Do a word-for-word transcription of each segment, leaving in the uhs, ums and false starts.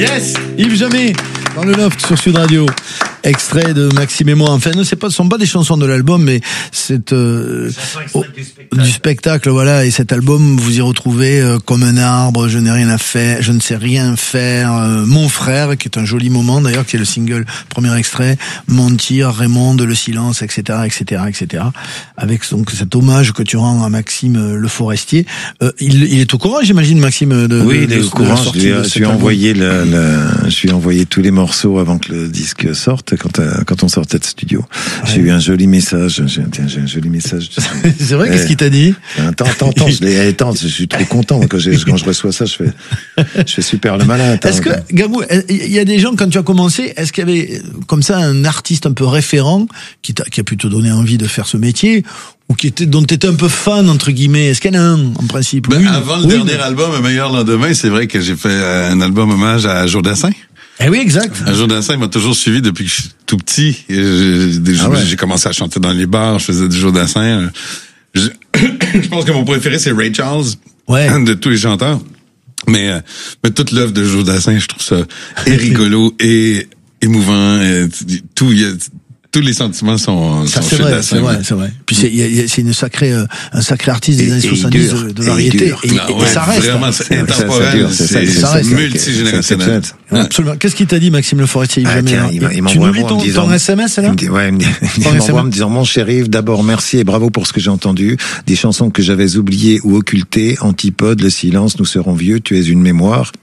Yes, Yves Jamais dans le Loft sur Sud Radio. Extrait de Maxime et moi. Enfin, ne pas, ce sont pas des chansons de l'album, mais c'est euh, oh, du, spectacle. du spectacle, voilà. Et cet album, vous y retrouvez euh, comme un arbre. Je n'ai rien à faire, je ne sais rien faire. Euh, Mon frère, qui est un joli moment d'ailleurs, qui est le single premier extrait. Mentir, Raymond, Le Silence, et cetera, et cetera, et cetera. Avec donc cet hommage que tu rends à Maxime Le Forestier. Euh, il, il est au courant, j'imagine, Maxime. De, oui, de, il est de, au courant. De je lui ai, je lui ai envoyé le, le, je lui ai envoyé tous les morceaux avant que le disque sorte. Quand, quand on sortait de studio, ouais. J'ai eu un joli message. J'ai, tiens, j'ai un joli message. C'est vrai, eh, qu'est-ce qu'il t'a dit? Attends, attends, attends, je l'ai, attends, je suis trop content quand, j'ai, quand je reçois ça. Je fais, je fais super le malin. Attends, est-ce que, Gabou, il y a des gens, quand tu as commencé, est-ce qu'il y avait comme ça un artiste un peu référent qui, t'a, qui a pu te donner envie de faire ce métier? Ou qui était, dont tu étais un peu fan, entre guillemets? Est-ce qu'il y en a un, en principe? Ben, oui, avant le oui, dernier mais... album, Un meilleur lendemain, c'est vrai que j'ai fait un album hommage à Joe Dassin. Eh oui, exact. Un Joe Dassin m'a toujours suivi depuis que je suis tout petit. Et j'ai, ah ouais. j'ai commencé à chanter dans les bars, je faisais du Joe Dassin. Je, je pense que mon préféré, c'est Ray Charles. Ouais. De tous les chanteurs. Mais, mais toute l'œuvre de Joe Dassin, je trouve ça et rigolo et émouvant. Et tout, il y a, tous les sentiments sont, ça, sont c'est chez vrai, Dassin. C'est vrai, c'est vrai. Puis c'est, y a, y a, c'est une sacrée, euh, un sacré artiste des et, années soixante-dix de, de variété. Et, et, non, et, ouais, et ça reste. Vraiment, c'est intemporel, c'est, c'est, c'est, c'est multigénérationnel. Absolument. Qu'est-ce qu'il t'a dit, Maxime Le Forestier? Ah, tiens, il, il tu nous lis ton, disant, ton S M S, là? Il me dit, ouais, il me, dit, il m'envoie en me disant, mon cher Yves, d'abord merci et bravo pour ce que j'ai entendu. Des chansons que j'avais oubliées ou occultées. Antipode, Le Silence, Nous serons vieux, Tu es une mémoire.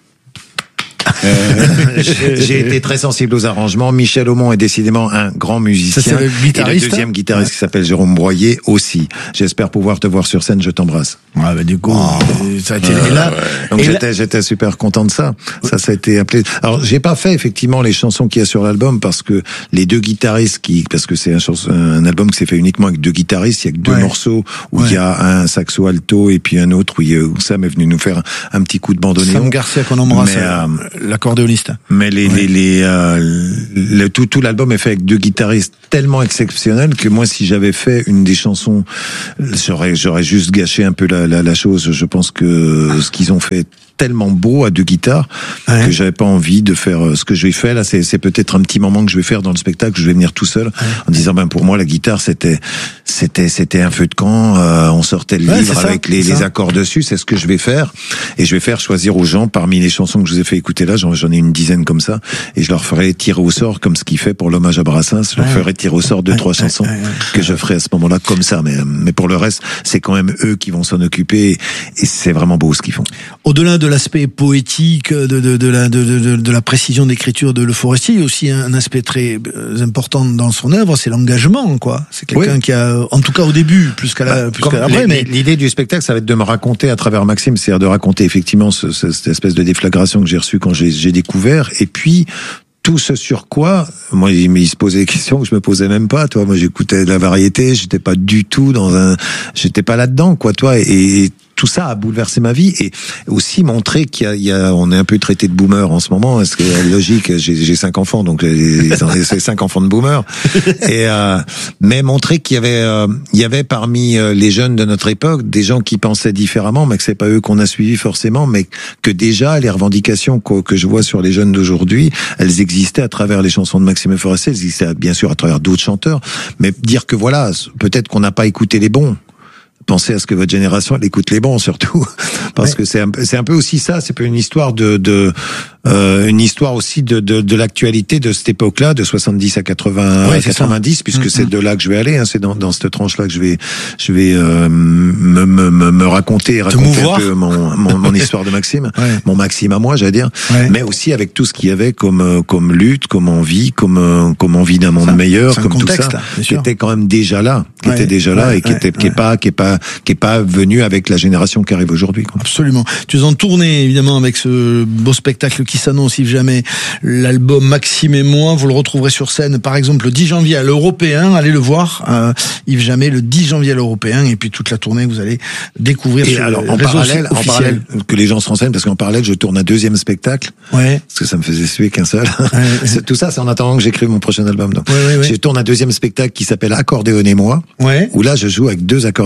Euh, j'ai été très sensible aux arrangements. Michel Aumont est décidément un grand musicien. Ça, c'est le guitariste. Et le deuxième guitariste ouais. qui s'appelle Jérôme Broyer aussi. J'espère pouvoir te voir sur scène. Je t'embrasse. Ouais, bah, du coup, oh. ça a été euh, là. Ouais. Donc et j'étais, là... j'étais super content de ça. Ça, ça a été appelé. Alors, j'ai pas fait effectivement les chansons qu'il y a sur l'album parce que les deux guitaristes qui, parce que c'est un, chanson, un album qui s'est fait uniquement avec deux guitaristes. Il y a que deux ouais. morceaux où ouais. il y a un saxo alto et puis un autre où, il, où Sam est venu nous faire un, un petit coup de bandoneon. Sam Garcia qu'on embrasse, mais, euh, l'accordéoniste. Mais les, ouais. les, les, euh, le, tout, tout l'album est fait avec deux guitaristes tellement exceptionnels que moi, si j'avais fait une des chansons, j'aurais, j'aurais juste gâché un peu la, la, la chose. Je pense que ce qu'ils ont fait tellement beau à deux guitares ouais. que j'avais pas envie de faire ce que je vais faire là. C'est, c'est peut-être un petit moment que je vais faire dans le spectacle. Je vais venir tout seul ouais. en disant ben pour moi la guitare c'était c'était c'était un feu de camp. Euh, on sortait le ouais, livre avec ça, les, les accords dessus. C'est ce que je vais faire et je vais faire choisir aux gens parmi les chansons que je vous ai fait écouter là. J'en, j'en ai une dizaine comme ça et je leur ferai tirer au sort comme ce qu'il fait pour l'hommage à Brassens. Je leur ouais. ferai tirer au sort deux ouais. trois ouais. chansons ouais. Ouais. que je ferai à ce moment-là comme ça. Mais mais pour le reste c'est quand même eux qui vont s'en occuper et, et c'est vraiment beau ce qu'ils font. Au-delà de l'aspect poétique, de, de, de, la, de, de, de la précision d'écriture de Le Forestier, il y a aussi un aspect très important dans son œuvre, c'est l'engagement, quoi. C'est quelqu'un oui. qui a, en tout cas au début, plus qu'à la, bah, plus qu'à l'après, mais l'idée du spectacle, ça va être de me raconter à travers Maxime, c'est-à-dire de raconter effectivement ce, ce, cette espèce de déflagration que j'ai reçue quand j'ai, j'ai découvert, et puis tout ce sur quoi, moi, il, il se posait des questions que je me posais même pas, toi. Moi, j'écoutais de la variété, j'étais pas du tout dans un, j'étais pas là-dedans, quoi, toi, et, et tout ça a bouleversé ma vie et aussi montrer qu'il y a, il y a on est un peu traité de boomer en ce moment. Est-ce que logique, j'ai, j'ai cinq enfants, donc c'est cinq enfants de boomer. Et euh, mais montrer qu'il y avait, euh, il y avait parmi les jeunes de notre époque des gens qui pensaient différemment, mais que c'est pas eux qu'on a suivis forcément, mais que déjà les revendications que, que je vois sur les jeunes d'aujourd'hui, elles existaient à travers les chansons de Maxime Le Forestier, elles existaient bien sûr à travers d'autres chanteurs, mais dire que voilà, peut-être qu'on n'a pas écouté les bons. Pensez à ce que votre génération elle écoute les bons surtout parce ouais. que c'est un, c'est un peu aussi ça, c'est pas une histoire de de euh, une histoire aussi de de de l'actualité de cette époque-là de soixante-dix à quatre-vingts ouais, quatre-vingt-dix puisque mmh, c'est mmh. de là que je vais aller hein, c'est dans dans cette tranche-là que je vais je vais euh, me, me me me raconter et raconter un peu mon mon, mon histoire de Maxime, ouais. mon Maxime à moi, j'allais dire, ouais. mais aussi avec tout ce qu'il y avait comme comme lutte, comme envie, comme comme envie d'un monde ça, meilleur, comme contexte, tout ça qui était quand même déjà là, qui ouais. était déjà là ouais, et qui ouais, était qui ouais. est pas qui est pas qui est pas venu avec la génération qui arrive aujourd'hui, quoi. Absolument. Tu es en tournée évidemment avec ce beau spectacle qui s'annonce, Yves Jamais, l'album Maxime et moi. Vous le retrouverez sur scène par exemple le dix janvier à l'Européen. Allez le voir, euh, Yves Jamais, le dix janvier à l'Européen, et puis toute la tournée vous allez découvrir et sur alors, les en réseaux parallèle, officiels. En parallèle que les gens se renseignent parce qu'en parallèle je tourne un deuxième spectacle. Ouais. Parce que ça me faisait suer qu'un seul. Ouais. Tout ça c'est en attendant que j'écrive mon prochain album. Donc. Ouais, ouais, ouais. Je tourne un deuxième spectacle qui s'appelle Accordéonez-moi. Ouais. Où là je joue avec deux accordéonistes. Ah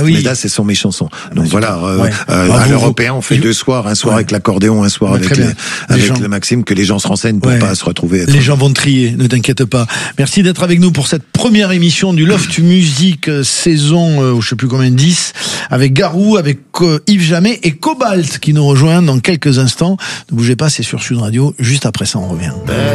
oui. Mais là, ce sont mes chansons. Donc ah, voilà, euh, ouais. euh, ah, à l'européen, on fait il... deux soirs, un soir ouais. avec l'accordéon, un soir ouais, avec, les, les avec gens... le Maxime, que les gens se renseignent pour ouais. pas se retrouver. Les gens vont trier, ne t'inquiète pas. Merci d'être avec nous pour cette première émission du Loft Music saison, euh, je sais plus combien, dix, avec Garou, avec euh, Yves Jamet et Cobalt qui nous rejoint dans quelques instants. Ne bougez pas, c'est sur Sud Radio. Juste après ça, on revient.